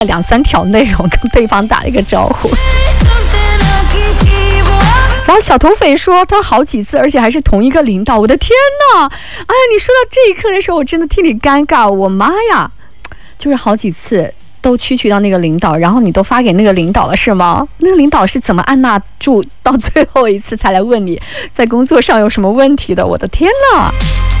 2-3条内容跟对方打了一个招呼。然后小土匪说他好几次，而且还是同一个领导。我的天哪！哎呀，你说到这一刻的时候，我真的替你尴尬。我妈呀，就是好几次都蛐到那个领导，然后你都发给那个领导了是吗？那个领导是怎么按捺住到最后一次才来问你在工作上有什么问题的？我的天哪！